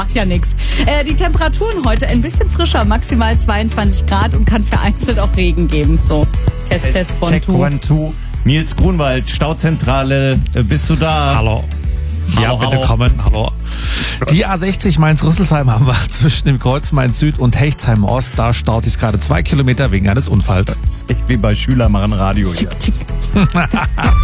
Macht ja nichts. Die Temperaturen heute ein bisschen frischer, maximal 22 Grad und kann vereinzelt auch Regen geben. So, Test, Check 1, 2. Nils Grunwald, Stauzentrale, bist du da? Hallo. Ja, bitte hallo. kommen. Hallo. Die A60 Mainz-Rüsselsheim haben wir zwischen dem Kreuz Mainz-Süd und Hechtsheim-Ost. Da staut es gerade 2 Kilometer wegen eines Unfalls. Das ist echt wie bei Schüler machen Radio hier.